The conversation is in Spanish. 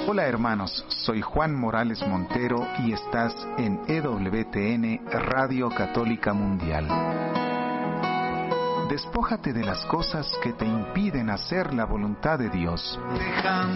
Hola hermanos, soy Juan Morales Montero y estás en EWTN Radio Católica Mundial. Despójate de las cosas que te impiden hacer la voluntad de Dios.